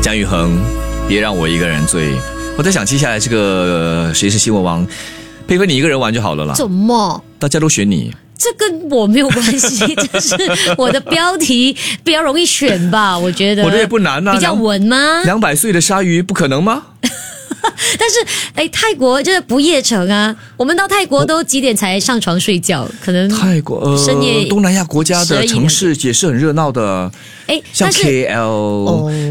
姜育恒，别让我一个人醉。我在想接下来这个谁是新闻王，佩芬你一个人玩就好了啦。 怎么？ 大家都选你。 这跟我没有关系，这是我的标题比较容易选吧，我觉得。 我的也不难啊， 比较稳吗 ？200岁的鲨鱼不可能吗？ 但是，泰国就是不夜城啊。我们到泰国都几点才上床睡觉？可能泰国深夜东南亚国家的城市也是很热闹的，像 KL。